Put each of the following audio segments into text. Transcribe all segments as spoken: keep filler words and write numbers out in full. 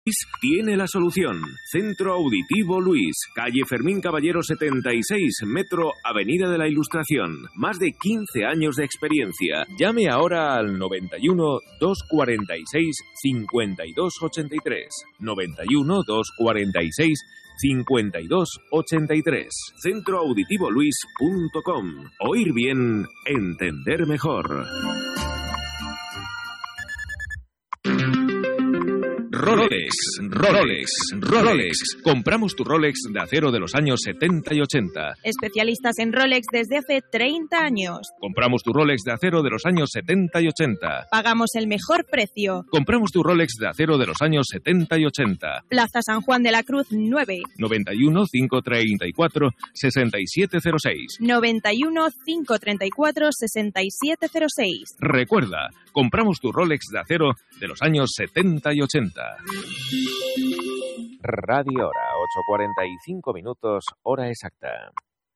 Tiene la solución. Centro Auditivo Luis, calle Fermín Caballero setenta y seis, metro Avenida de la Ilustración. Más de quince años de experiencia. Llame ahora al noventa y uno, doscientos cuarenta y seis, cincuenta y dos ochenta y tres. noventa y uno, doscientos cuarenta y seis, cincuenta y dos ochenta y tres. centro auditivo luis punto com. Oír bien, entender mejor. Rolex, Rolex, Rolex. Compramos tu Rolex de acero de los años setenta y ochenta. Especialistas en Rolex desde hace treinta años. Compramos tu Rolex de acero de los años setenta y ochenta. Pagamos el mejor precio. Compramos tu Rolex de acero de los años setenta y ochenta. Plaza San Juan de la Cruz nueve. noventa y uno, quinientos treinta y cuatro, sesenta y siete cero seis. noventa y uno, quinientos treinta y cuatro, sesenta y siete cero seis. Recuerda, compramos tu Rolex de acero de los años setenta y ochenta. Radio Hora, ocho cuarenta y cinco minutos, hora exacta.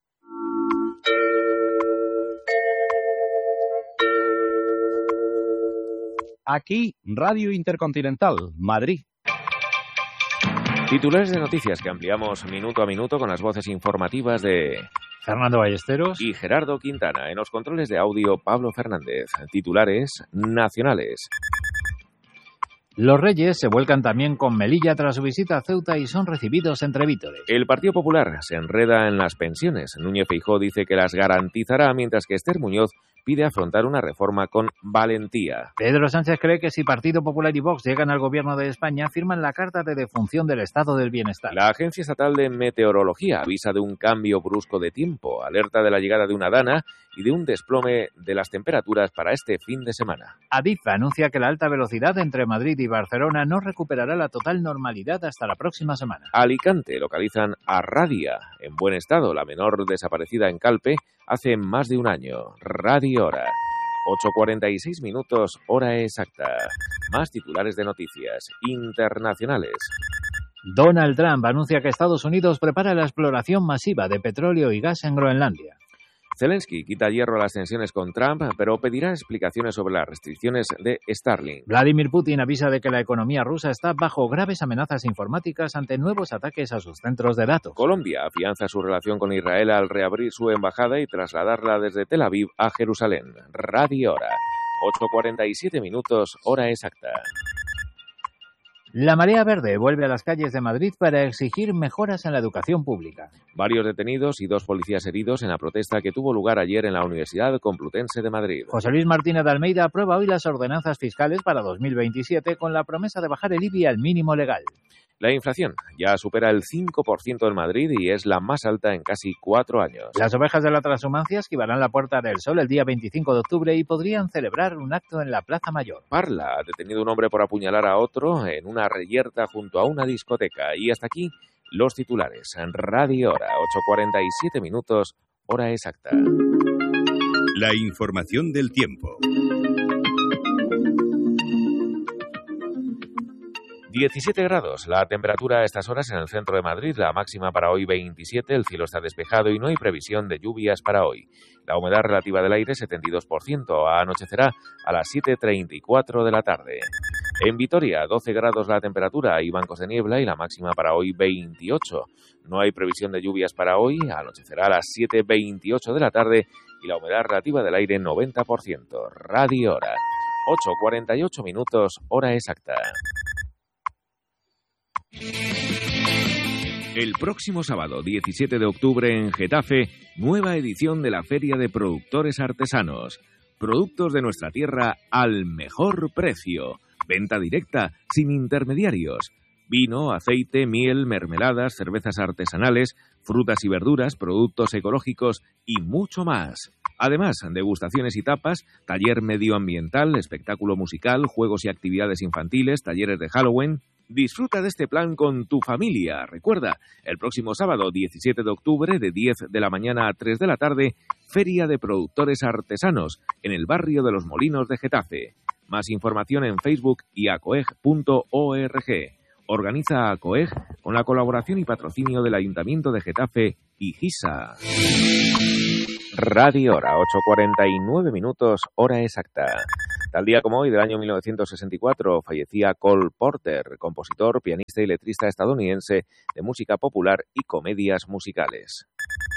Aquí, Radio Intercontinental, Madrid. Titulares de noticias que ampliamos minuto a minuto con las voces informativas de Fernando Ballesteros y Gerardo Quintana. En los controles de audio, Pablo Fernández. Titulares nacionales. Los Reyes se vuelcan también con Melilla tras su visita a Ceuta y son recibidos entre vítores. El Partido Popular se enreda en las pensiones. Núñez Feijóo dice que las garantizará, mientras que Esther Muñoz pide afrontar una reforma con valentía. Pedro Sánchez cree que si Partido Popular y Vox llegan al gobierno de España, firman la Carta de Defunción del Estado del Bienestar. La Agencia Estatal de Meteorología avisa de un cambio brusco de tiempo, alerta de la llegada de una dana y de un desplome de las temperaturas para este fin de semana. Adif anuncia que la alta velocidad entre Madrid y Barcelona no recuperará la total normalidad hasta la próxima semana. Alicante localizan a Radia, en buen estado, la menor desaparecida en Calpe, hace más de un año. Radio Hora. ocho cuarenta y seis minutos, hora exacta. Más titulares de noticias internacionales. Donald Trump anuncia que Estados Unidos prepara la exploración masiva de petróleo y gas en Groenlandia. Zelensky quita hierro a las tensiones con Trump, pero pedirá explicaciones sobre las restricciones de Starlink. Vladimir Putin avisa de que la economía rusa está bajo graves amenazas informáticas ante nuevos ataques a sus centros de datos. Colombia afianza su relación con Israel al reabrir su embajada y trasladarla desde Tel Aviv a Jerusalén. Radio Hora. ocho cuarenta y siete minutos, hora exacta. La Marea Verde vuelve a las calles de Madrid para exigir mejoras en la educación pública. Varios detenidos y dos policías heridos en la protesta que tuvo lugar ayer en la Universidad Complutense de Madrid. José Luis Martínez de Almeida aprueba hoy las ordenanzas fiscales para dos mil veintisiete con la promesa de bajar el I B I al mínimo legal. La inflación ya supera el cinco por ciento en Madrid y es la más alta en casi cuatro años. Las ovejas de la transhumancia esquivarán la Puerta del Sol el día veinticinco de octubre y podrían celebrar un acto en la Plaza Mayor. Parla ha detenido un hombre por apuñalar a otro en una reyerta junto a una discoteca. Y hasta aquí los titulares. En Radio Hora, ocho cuarenta y siete minutos, hora exacta. La información del tiempo. diecisiete grados, la temperatura a estas horas en el centro de Madrid, la máxima para hoy veintisiete, el cielo está despejado y no hay previsión de lluvias para hoy. La humedad relativa del aire setenta y dos por ciento, anochecerá a las siete treinta y cuatro de la tarde. En Vitoria, doce grados la temperatura y bancos de niebla y la máxima para hoy veintiocho. No hay previsión de lluvias para hoy, anochecerá a las siete veintiocho de la tarde y la humedad relativa del aire noventa por ciento. Radio Hora, ocho cuarenta y ocho minutos, hora exacta. El próximo sábado diecisiete de octubre en Getafe, nueva edición de la Feria de Productores Artesanos. Productos de nuestra tierra al mejor precio. Venta directa, sin intermediarios. Vino, aceite, miel, mermeladas, cervezas artesanales, frutas y verduras, productos ecológicos y mucho más. Además, degustaciones y tapas, taller medioambiental, espectáculo musical, juegos y actividades infantiles, talleres de Halloween. Disfruta de este plan con tu familia. Recuerda, el próximo sábado diecisiete de octubre de diez de la mañana a tres de la tarde, Feria de Productores Artesanos en el barrio de Los Molinos de Getafe. Más información en Facebook y acoeg punto org. Organiza ACOEG con la colaboración y patrocinio del Ayuntamiento de Getafe y GISA. Radio Hora, ocho cuarenta y nueve minutos, hora exacta. Tal día como hoy, del año mil novecientos sesenta y cuatro, fallecía Cole Porter, compositor, pianista y letrista estadounidense de música popular y comedias musicales.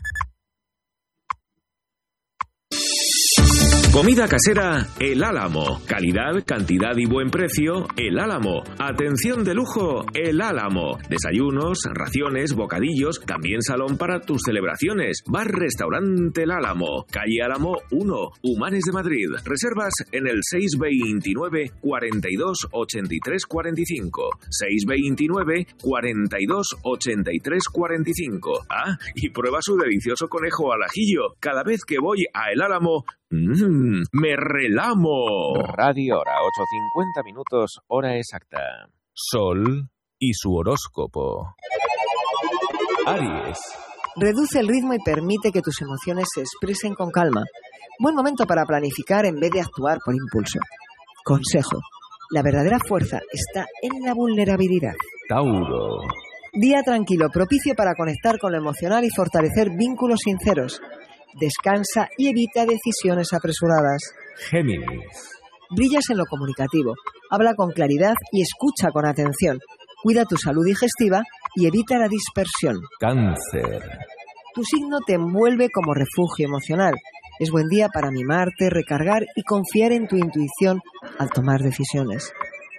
Comida casera El Álamo. Calidad, cantidad y buen precio El Álamo. Atención de lujo El Álamo. Desayunos, raciones, bocadillos, también salón para tus celebraciones. Bar Restaurante El Álamo. Calle Álamo uno, Humanes de Madrid. Reservas en el seis veintinueve, cuarenta y dos, ochenta y tres, cuarenta y cinco. seis veintinueve, cuarenta y dos, ochenta y tres, cuarenta y cinco. Ah, y prueba su delicioso conejo al ajillo. Cada vez que voy a El Álamo, ¡mmm! ¡me relamo! Radio Hora, ocho cincuenta minutos, hora exacta. Sol y su horóscopo. Aries. Reduce el ritmo y permite que tus emociones se expresen con calma. Buen momento para planificar en vez de actuar por impulso. Consejo: la verdadera fuerza está en la vulnerabilidad. Tauro. Día tranquilo, propicio para conectar con lo emocional y fortalecer vínculos sinceros. Descansa y evita decisiones apresuradas. Géminis. Brillas en lo comunicativo. Habla con claridad y escucha con atención. Cuida tu salud digestiva y evita la dispersión. Cáncer. Tu signo te envuelve como refugio emocional. Es buen día para mimarte, recargar y confiar en tu intuición al tomar decisiones.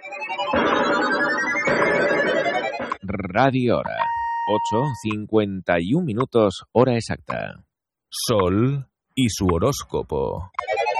Radio Hora, ocho cincuenta y un minutos, hora exacta. Sol y su horóscopo.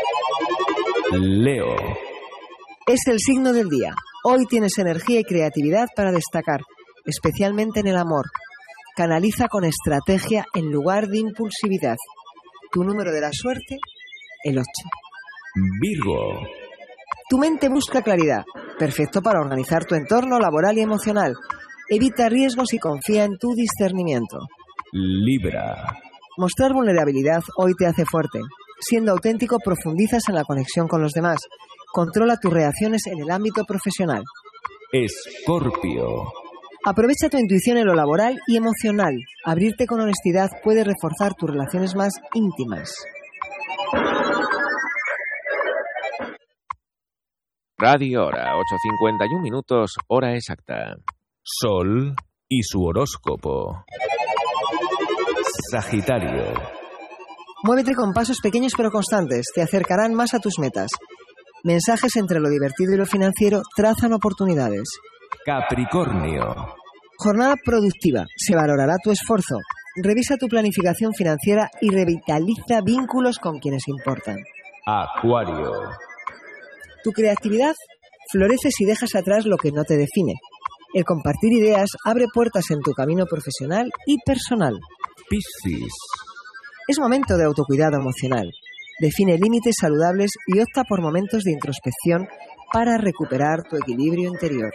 Leo. Es el signo del día. Hoy tienes energía y creatividad para destacar, especialmente en el amor. Canaliza con estrategia en lugar de impulsividad. Tu número de la suerte, el ocho. Virgo. Tu mente busca claridad, perfecto para organizar tu entorno laboral y emocional. Evita riesgos y confía en tu discernimiento. Libra. Mostrar vulnerabilidad hoy te hace fuerte. Siendo auténtico, profundizas en la conexión con los demás. Controla tus reacciones en el ámbito profesional. Escorpio. Aprovecha tu intuición en lo laboral y emocional. Abrirte con honestidad puede reforzar tus relaciones más íntimas. Radio Hora, ocho cincuenta y un minutos, hora exacta. Sol y su horóscopo. Sagitario. Muévete con pasos pequeños pero constantes. Te acercarán más a tus metas. Mensajes entre lo divertido y lo financiero trazan oportunidades. Capricornio. Jornada productiva. Se valorará tu esfuerzo. Revisa tu planificación financiera y revitaliza vínculos con quienes importan. Acuario. Tu creatividad florece si dejas atrás lo que no te define. El compartir ideas abre puertas en tu camino profesional y personal. Piscis. Es momento de autocuidado emocional. Define límites saludables y opta por momentos de introspección para recuperar tu equilibrio interior.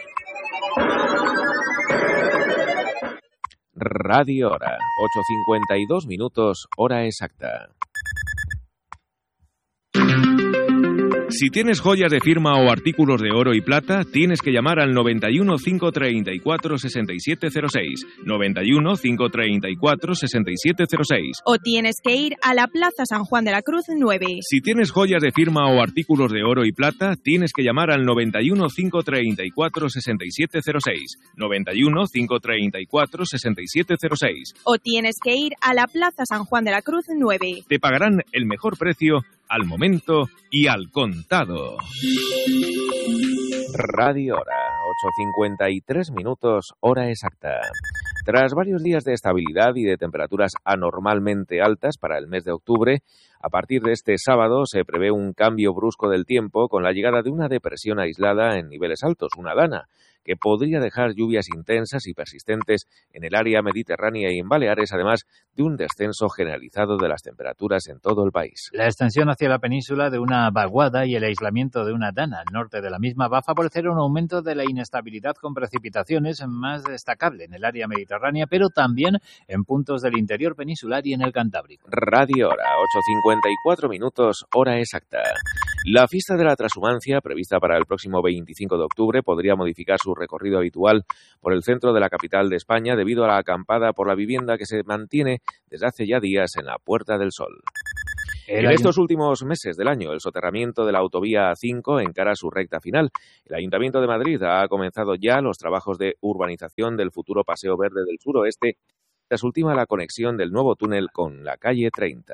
Radio Hora, ocho cincuenta y dos minutos, hora exacta. Si tienes joyas de firma o artículos de oro y plata, tienes que llamar al noventa y uno, cinco treinta y cuatro, sesenta y siete cero seis. noventa y uno, cinco treinta y cuatro, sesenta y siete cero seis. O tienes que ir a la Plaza San Juan de la Cruz nueve. Si tienes joyas de firma o artículos de oro y plata, tienes que llamar al noventa y uno, cinco treinta y cuatro, sesenta y siete cero seis. noventa y uno, cinco treinta y cuatro, sesenta y siete cero seis. O tienes que ir a la Plaza San Juan de la Cruz nueve. Te pagarán el mejor precio al momento y al contado. Radio Hora, ocho cincuenta y tres minutos, hora exacta. Tras varios días de estabilidad y de temperaturas anormalmente altas para el mes de octubre, a partir de este sábado se prevé un cambio brusco del tiempo con la llegada de una depresión aislada en niveles altos, una dana, que podría dejar lluvias intensas y persistentes en el área mediterránea y en Baleares, además de un descenso generalizado de las temperaturas en todo el país. La extensión hacia la península de una vaguada y el aislamiento de una dana al norte de la misma va a favorecer un aumento de la inestabilidad con precipitaciones más destacable en el área mediterránea, pero también en puntos del interior peninsular y en el Cantábrico. Radio Hora, ocho cincuenta y cuatro minutos, hora exacta. La fiesta de la transhumancia, prevista para el próximo veinticinco de octubre, podría modificar su recorrido habitual por el centro de la capital de España debido a la acampada por la vivienda que se mantiene desde hace ya días en la Puerta del Sol. El en año... estos últimos meses del año, el soterramiento de la autovía A cinco encara su recta final. El Ayuntamiento de Madrid ha comenzado ya los trabajos de urbanización del futuro Paseo Verde del Suroeste, tras ultima la conexión del nuevo túnel con la calle treinta.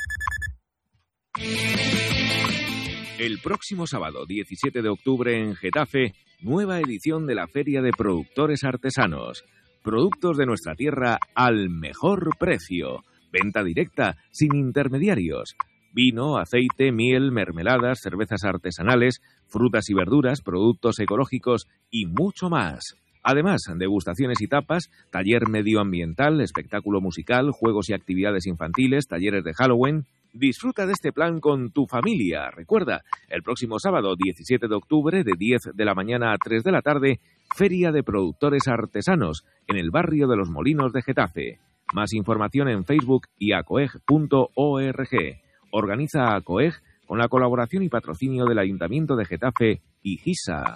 El próximo sábado, diecisiete de octubre, en Getafe, nueva edición de la Feria de Productores Artesanos. Productos de nuestra tierra al mejor precio. Venta directa, sin intermediarios. Vino, aceite, miel, mermeladas, cervezas artesanales, frutas y verduras, productos ecológicos y mucho más. Además, degustaciones y tapas, taller medioambiental, espectáculo musical, juegos y actividades infantiles, talleres de Halloween. Disfruta de este plan con tu familia. Recuerda, el próximo sábado diecisiete de octubre, de diez de la mañana a tres de la tarde, Feria de Productores Artesanos, en el barrio de Los Molinos de Getafe. Más información en Facebook y acoeg punto org. Organiza ACOEG con la colaboración y patrocinio del Ayuntamiento de Getafe y GISA.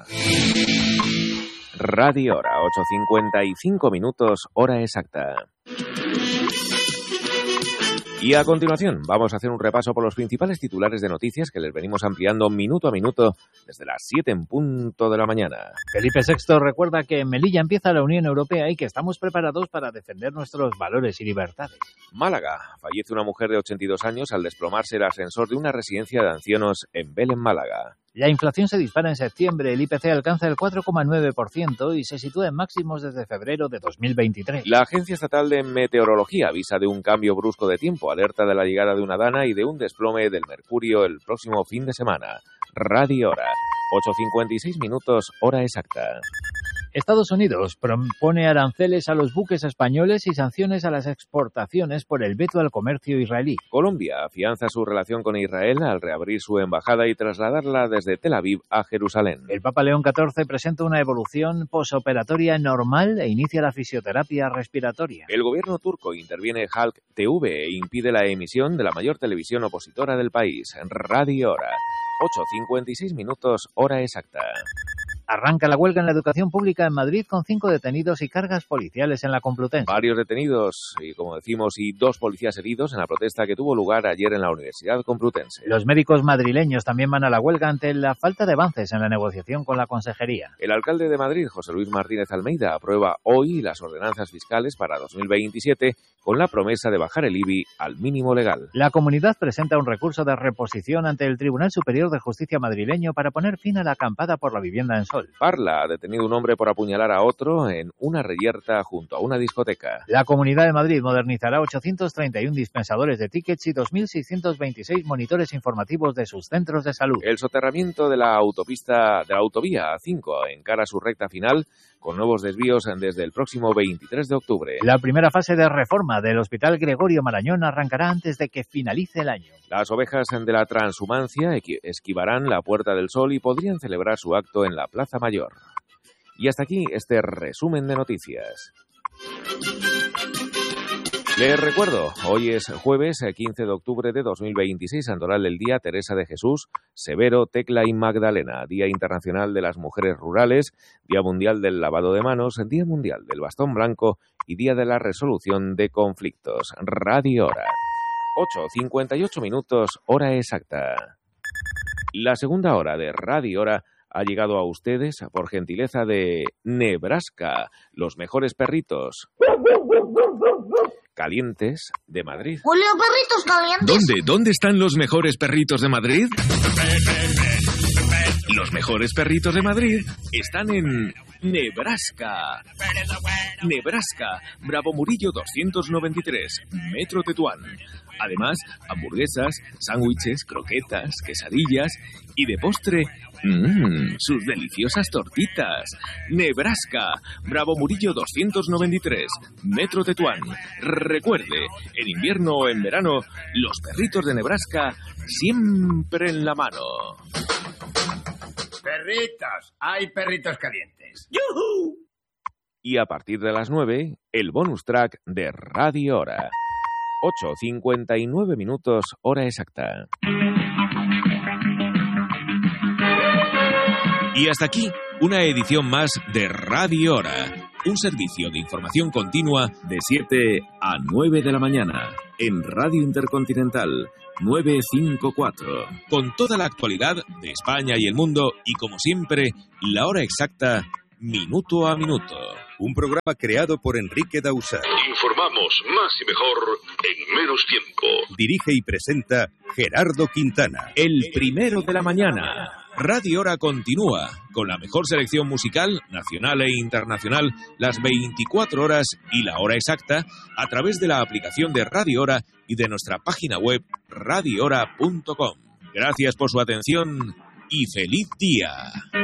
Radio Hora, ocho cincuenta y cinco minutos, hora exacta. Y a continuación vamos a hacer un repaso por los principales titulares de noticias que les venimos ampliando minuto a minuto desde las siete en punto de la mañana. Felipe sexto recuerda que en Melilla empieza la Unión Europea y que estamos preparados para defender nuestros valores y libertades. Málaga. Fallece una mujer de ochenta y dos años al desplomarse el ascensor de una residencia de ancianos en Belén, Málaga. La inflación se dispara en septiembre, el I P C alcanza el cuatro coma nueve por ciento y se sitúa en máximos desde febrero de dos mil veintitrés. La Agencia Estatal de Meteorología avisa de un cambio brusco de tiempo, alerta de la llegada de una dana y de un desplome del mercurio el próximo fin de semana. Radio Hora, ocho cincuenta y seis minutos, hora exacta. Estados Unidos propone aranceles a los buques españoles y sanciones a las exportaciones por el veto al comercio israelí. Colombia afianza su relación con Israel al reabrir su embajada y trasladarla desde Tel Aviv a Jerusalén. El Papa León catorce presenta una evolución posoperatoria normal e inicia la fisioterapia respiratoria. El gobierno turco interviene Halk T V e impide la emisión de la mayor televisión opositora del país, Radio Hora. ocho cincuenta y seis minutos, hora exacta. Arranca la huelga en la educación pública en Madrid con cinco detenidos y cargas policiales en la Complutense. Varios detenidos y, como decimos, y dos policías heridos en la protesta que tuvo lugar ayer en la Universidad Complutense. Los médicos madrileños también van a la huelga ante la falta de avances en la negociación con la Consejería. El alcalde de Madrid, José Luis Martínez Almeida, aprueba hoy las ordenanzas fiscales para dos mil veintisiete con la promesa de bajar el I B I al mínimo legal. La comunidad presenta un recurso de reposición ante el Tribunal Superior de Justicia madrileño para poner fin a la acampada por la vivienda en Sol. Parla ha detenido un hombre por apuñalar a otro en una reyerta junto a una discoteca. La Comunidad de Madrid modernizará ochocientos treinta y uno dispensadores de tickets y dos mil seiscientos veintiséis monitores informativos de sus centros de salud. El soterramiento de la autopista de la autovía A cinco encara su recta final con nuevos desvíos desde el próximo veintitrés de octubre. La primera fase de reforma del Hospital Gregorio Marañón arrancará antes de que finalice el año. Las ovejas de la transhumancia esquivarán la Puerta del Sol y podrían celebrar su acto en la Plaza Mayor. Y hasta aquí este resumen de noticias. Les recuerdo, hoy es jueves quince de octubre de dos mil veintiséis, santoral del día Teresa de Jesús, Severo, Tecla y Magdalena, Día Internacional de las Mujeres Rurales, Día Mundial del Lavado de Manos, Día Mundial del Bastón Blanco y Día de la Resolución de Conflictos. Radio Hora, ocho cincuenta y ocho minutos, hora exacta. La segunda hora de Radio Hora ha llegado a ustedes por gentileza de Nebraska, los mejores perritos calientes de Madrid. ¡Julio, perritos calientes! ¿Dónde? ¿Dónde están los mejores perritos de Madrid? Los mejores perritos de Madrid están en Nebraska. Nebraska, Bravo Murillo doscientos noventa y tres, Metro Tetuán. Además, hamburguesas, sándwiches, croquetas, quesadillas y de postre, mmm, sus deliciosas tortitas. Nebraska, Bravo Murillo doscientos noventa y tres, Metro Tetuán. Recuerde, en invierno o en verano, los perritos de Nebraska siempre en la mano. Perritos, hay perritos calientes. ¡Yujú! Y a partir de las nueve, el bonus track de Radio Hora. ocho cincuenta y nueve minutos, hora exacta. Y hasta aquí, una edición más de Radio Hora. un servicio de información continua de siete a nueve de la mañana en Radio Intercontinental novecientos cincuenta y cuatro, con toda la actualidad de España y el mundo y, como siempre, la hora exacta, minuto a minuto. Un programa creado por Enrique Dausà. Informamos más y mejor en menos tiempo. Dirige y presenta Gerardo Quintana. El primero de la mañana. Radio Hora continúa con la mejor selección musical, nacional e internacional, las veinticuatro horas y la hora exacta, a través de la aplicación de Radio Hora y de nuestra página web radio hora punto com. Gracias por su atención y feliz día.